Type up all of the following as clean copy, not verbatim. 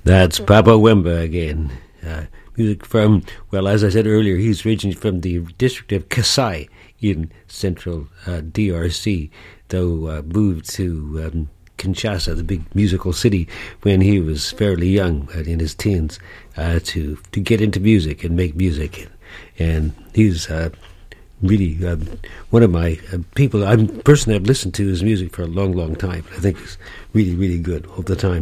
That's Papa Wemba again. Music from, well, as I said earlier, he's originally from the district of Kasai in central DRC, though moved to Kinshasa, the big musical city, when he was fairly young, in his teens, to get into music and make music. And he's really one of my people. I'm personally, I've listened to his music for a long, long time. I think it's really, really good all the time.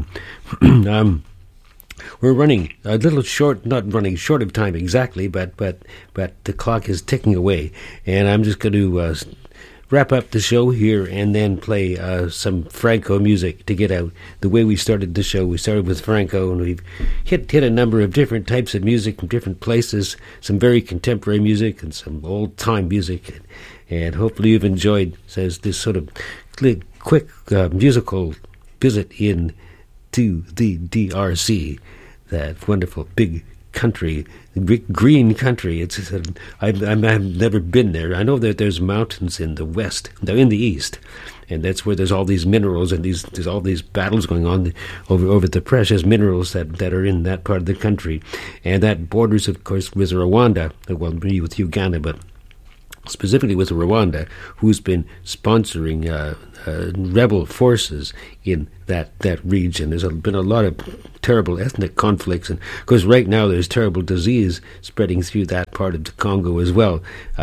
We're running a little short, not running short of time exactly, but the clock is ticking away, and I'm just going to wrap up the show here and then play some Franco music to get out. The way we started the show, we started with Franco, and we've hit a number of different types of music from different places, some very contemporary music and some old-time music, and hopefully you've enjoyed this sort of quick musical visit in to the DRC, that wonderful big country, green country. It's I've never been there. I know that there's mountains in the west, in the east, and that's where there's all these minerals and there's all these battles going on over the precious minerals that are in that part of the country, and that borders, of course, with Rwanda. Well, maybe with Uganda, but specifically with Rwanda, who's been sponsoring rebel forces in that region. There's been a lot of terrible ethnic conflicts, and because right now there's terrible disease spreading through that part of the Congo as well,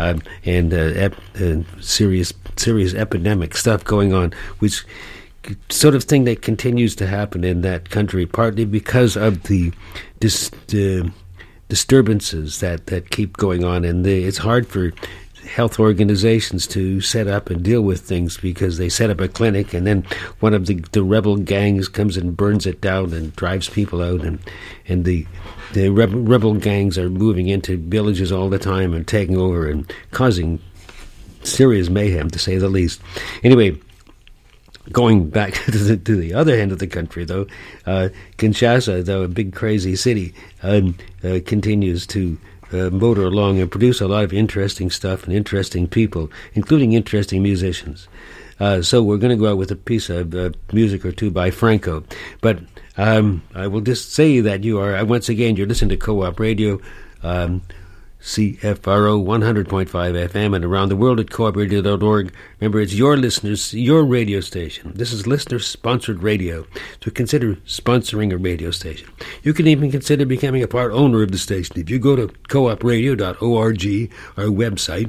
and serious epidemic stuff going on, which sort of thing that continues to happen in that country, partly because of the disturbances that keep going on, and it's hard for health organizations to set up and deal with things, because they set up a clinic and then one of the rebel gangs comes and burns it down and drives people out, and the rebel gangs are moving into villages all the time and taking over and causing serious mayhem, to say the least. Anyway, going back to the other end of the country, though, Kinshasa, though a big crazy city, continues to motor along and produce a lot of interesting stuff and interesting people, including interesting musicians. So we're going to go out with a piece of music or two by Franco. But I will just say that you're listening to Co-op Radio, CFRO 100.5 FM, and around the world at coopradio.org. Remember, it's your listeners, your radio station. This is listener-sponsored radio, so consider sponsoring a radio station. You can even consider becoming a part owner of the station. If you go to coopradio.org, our website,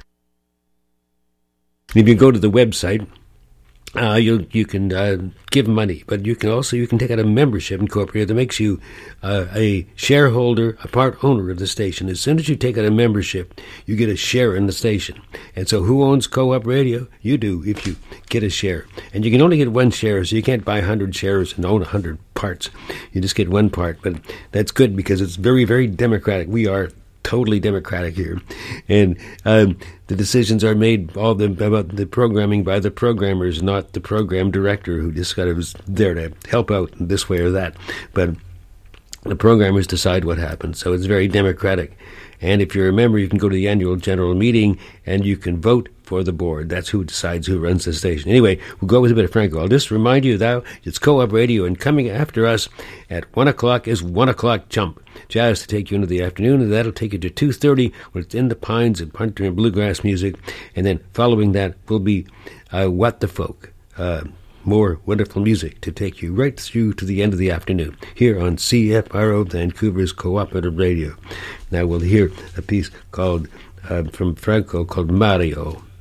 if you go to the website, you can give money, but you can take out a membership in Co-op Radio that makes you a shareholder, a part owner of the station. As soon as you take out a membership, you get a share in the station. And so who owns Co-op Radio? You do, if you get a share. And you can only get one share, so you can't buy 100 shares and own 100 parts. You just get one part, but that's good because it's very, very democratic. We are totally democratic here, and the decisions are made about the programming by the programmers, not the program director, who just was there to help out in this way or that. But the programmers decide what happens, so it's very democratic. And if you're a member, you can go to the annual general meeting and you can vote for the board. That's who decides who runs the station. Anyway, we'll go with a bit of Franco. I'll just remind you that it's Co-op Radio, and coming after us at 1 o'clock is 1 o'clock Jump. Jazz to take you into the afternoon, and that'll take you to 2:30 when it's In the Pines and country and bluegrass music. And then following that will be What the Folk. More wonderful music to take you right through to the end of the afternoon here on CFRO, Vancouver's Cooperative Radio. Now we'll hear a piece called from Franco called Mario.